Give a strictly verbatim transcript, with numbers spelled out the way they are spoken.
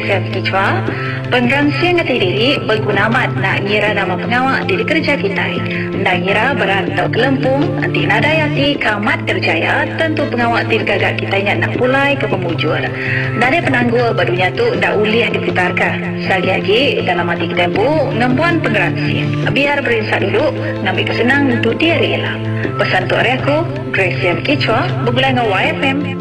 Saya Kicwa, pengrangsian ngati diri bergunamat nak ngira nama pengawak di kerja kita. Nak ngira berantau ke Lempung, anti nadayati kamat kerjaya, tentu pengawak di gagak kita yang nak pulai ke pemujur. Dari penanggul barunya tu dah uliah diputarkan. Selagi-lagi dalam hati kita bu, ngempuan pengrangsian. Biar berinsak dulu, ngambil kesenang untuk dia rela. Pesan tu aku, Grace Kicwa, bergulai dengan Y F M.